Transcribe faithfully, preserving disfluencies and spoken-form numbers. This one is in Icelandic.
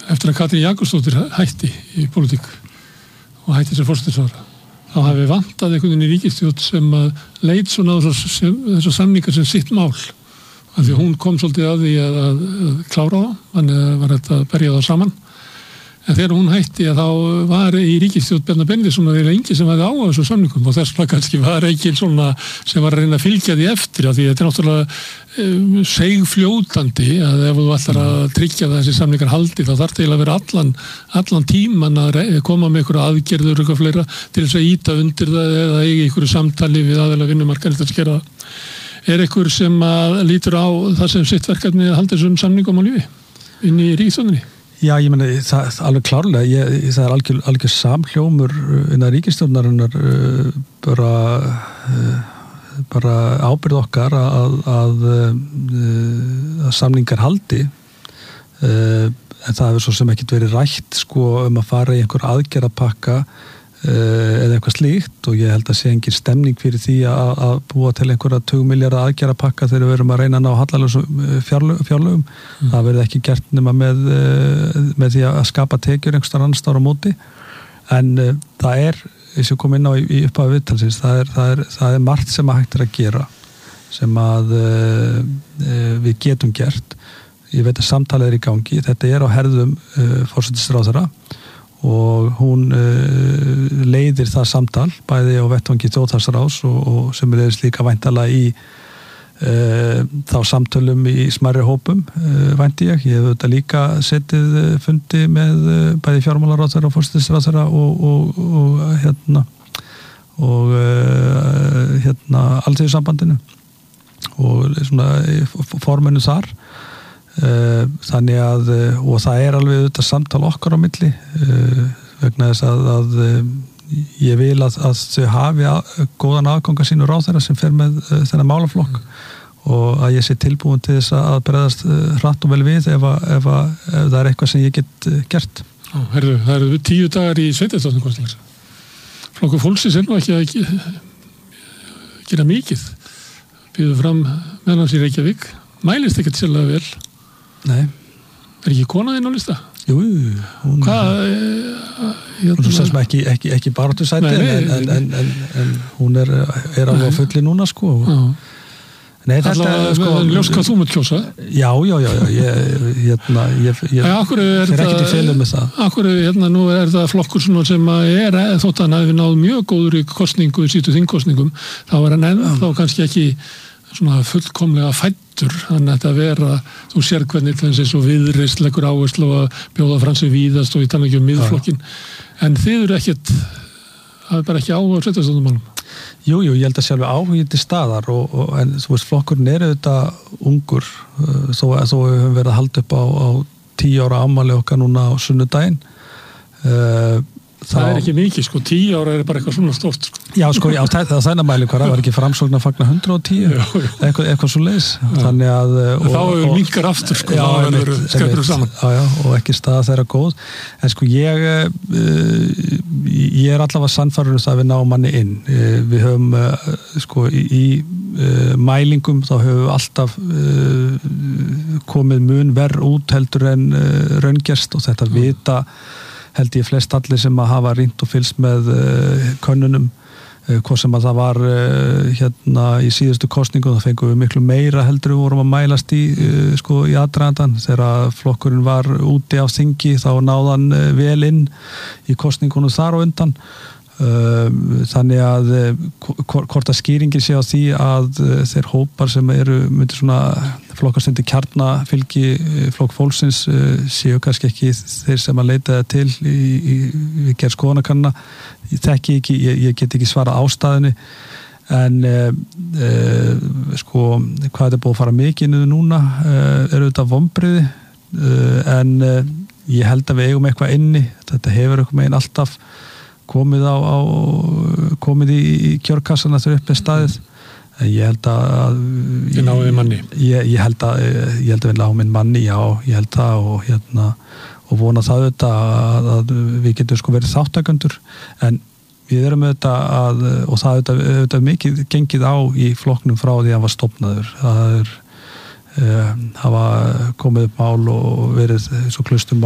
eftir að Katrín Jakobsdóttir hætti í pólitík og hætti sem forsætisráðherra, þá hafi vantað einhvern veginn í ríkisstjórn sem að leit svona á þessar samningar sem sitt mál. Af því hún kom svolítið að því að, að, að klára það, þannig að var þetta að berja það saman. En þegar hún hætti að þá var í ríkisstjórn Bjarna Benediktsson að það er engin sem hafði á þessu samningum og þess vegna kannski var engin svona sem var að reyna að fylgja því eftir, af því þetta er náttúrulega um, seigfljótandi að ef þú ætlar að tryggja þessi samningar haldi þá þarf það að vera allan, allan tíman að koma með einhverja aðgerður og eitthvað fleira til þess að íta undir það eða eiga einhverju samtali við aðeila vinnumarkaðar til að skera það. Er einhver sem að lítur á það sem sitt verkefni að halda þessum samningum á lífi inn í ríkisstjórninni? Já, ég meni, það er alveg klárlega, ég, það er algjör, algjör samhljómur innan ríkisstjórnarinnar uh, bara, uh, bara ábyrgð okkar að, að, uh, að samningar haldi, uh, en það hefur svo sem ekkert verið rætt sko, um að fara í einhver aðgerðapakka uh, eða eitthvað slíkt og ég held að sé engin stemning fyrir því að, að búa til einhverja tugmilljarða aðgerðapakka þegar við verum að reyna að ná hallarlausum fjárlögum. Mm. Það verði ekki gert nema með, með því að skapa tekjur einhverstað annars ára á móti en uh, það er, eins og kom inn á í, í upphafi viðtalsins, það er, það, er, það er margt sem að hægt er að gera sem að uh, uh, við getum gert. Ég veit að samtalið er í gangi, þetta er á herðum uh, forsætisráðherra og hún uh, leiðir það samtal bæði á vettvangi þjóðhagsráðs og, og sem er líka væntanlega í uh, þá samtölum í smærri hópum uh, vænti ég. Ég hef þetta líka setið fundi með uh, bæði fjármálaráðherra og forsætisráðherra og, og, og hérna og uh, hérna Alþýðusambandinu og svona forminu þar. Uh, þannig að uh, og það er alveg þetta samtal okkar á milli uh, vegna þess að, að uh, ég vil að, að þau hafi að, góðan aðganga sínu ráðherra sem fer með uh, þennan málaflokk mm. og að ég sé tilbúin til þess að bregðast uh, hratt og vel við ef, að, ef, að, ef það er eitthvað sem ég get uh, gert. Ó, herðu, það eru tíu dagar í sveitarstjórnarkosningar. Flokkur fólksins er nú ekki að gera mikið. Býður fram meðan í Reykjavík. Mælist ekkert sérlega vel. Nei. Er ekki konaðinn á lista? Jú, hún Hvað, hérna, hún sem ekki, ekki, ekki baráttu sæti en, en, en, en, en hún er, er alveg á fulli núna sko. Nei, þetta er sko ljós hvað þú munt kjósa? Já, já, já, já ég, hérna, ég, ég fer ekki til félum með það. Akkur, hérna, nú er það flokkur sem er, þótt að hann hefði náð mjög góður í kosningu, í sítu þingkosningum, þá er hann ennþá kannski ekki svona fullkomlega fæddur, þannig að þetta vera, þú sér hvernig þess að svo viðreist leggur áherslu að bjóða fransi víðast og ég tala ekki um miðflokkin, en þið eru ekkert, það er bara ekki áhuga á sveitarstjórnarmálum. Jú, jú, ég held að sjálf áhugið til staðar og, og en þú veist, flokkurinn er auðvitað ungur, þó að þú hefur verið að halda upp á, á tíu ára afmæli okkar núna á sunnudaginn. Uh, Það er ekki mikið, sko, tíu ára er bara eitthvað svona stórt, sko. Já, sko, á þæna mæli hvað var ekki Framsókn að fagna hundrað og tíu, eitthvað, eitthvað svo leis. Þannig að... Og, þá hefur minkar aftur, sko, þá hefur skreppur saman. Já, já, og ekki staða þeirra góð. En sko, ég, uh, ég er allavega sannfærður að við náum manni inn. Uh, við höfum, uh, sko, í, í uh, mælingum, þá höfum við alltaf uh, komið mun verð út heldur en uh, raungerst og þetta vita held ég flest allir sem að hafa rýnt og fylgst með uh, könnunum uh, hvað sem að það var uh, hérna í síðustu kosningu þá fengum við miklu meira heldur við vorum að mælast í uh, sko í aðdragandann þegar flokkurinn var úti á þingi þá náðan uh, vel inn í kosningunum þar og undan uh, þannig að uh, hvort að skýringin sé á því að uh, þeir hópar sem eru myndir svona flokkarstundi kjarnafylgi flokk fólksins uh, séu kannski ekki þeir sem að leita það til í, í, í gerð skoðanakanna ég þekki ekki, ég, ég get ekki svara ástæðinu en uh, uh, sko hvað er búið að fara mikið niður núna uh, eru þetta vonbrigði uh, en uh, ég held að við eigum eitthvað inni þetta hefur eitthvað meginn alltaf komið á, á komið í, í kjörkassana þegar upp er staðið ég held að ég náði manni ég, ég held að ég held að við náum minn manni, já, ég held það og hérna, og vona það auðvitað að, að við getum sko verið þáttakendur en við erum auðvitað að og það auðvitað, auðvitað mikið gengið á í flokknum frá því að hann var stofnaður það er uh, hafa komið upp mál og verið svo klustum